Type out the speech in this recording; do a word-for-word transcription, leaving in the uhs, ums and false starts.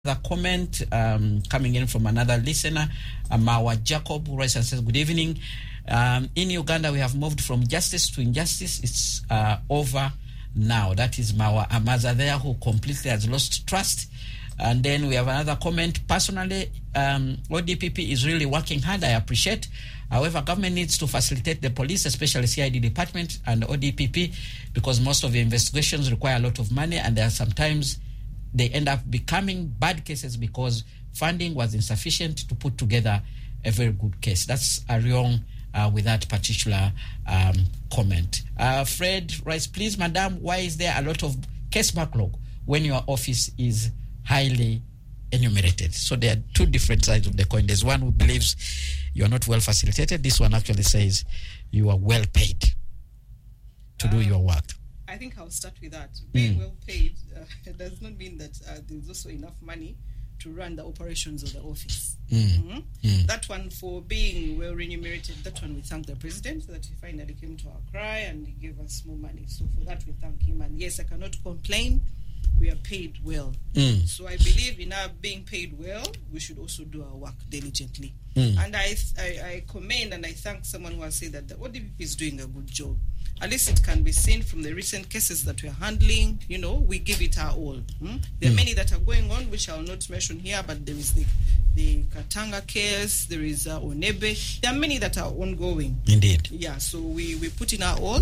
The comment um, coming in from another listener, Mawa Jacob, who writes and says, good evening. Um, in Uganda, we have moved from justice to injustice. It's uh, over now. That is Mawa Amaza there, who completely has lost trust. And then we have another comment. Personally, um, O D P P is really working hard. I appreciate. However, government needs to facilitate the police, especially C I D department and O D P P, because most of the investigations require a lot of money, and there are sometimes they end up becoming bad cases because funding was insufficient to put together a very good case. That's Ariong uh, with that particular um, comment. Uh, Fred writes, please, madam, why is there a lot of case backlog when your office is highly enumerated? So there are two different sides of the coin. There's one who believes you are not well facilitated. This one actually says you are well paid to um, do your work. I think I'll start with that. Being mm. well paid uh, does not mean that uh, there's also enough money to run the operations of the office. Mm. Mm-hmm. Mm. That one, for being well remunerated, that one we thank the president that he finally came to our cry and he gave us more money. So for that we thank him. And yes, I cannot complain. We are paid well. Mm. So I believe in our being paid well, we should also do our work diligently. Mm. And I, I I commend and I thank someone who has said that the O D P P is doing a good job. At least it can be seen from the recent cases that we are handling. You know, we give it our all. Hmm? There are mm. many that are going on, which I will not mention here, but there is the, the Katanga case, there is uh, Onebe. There are many that are ongoing. Indeed. Yeah, so we, we put in our all.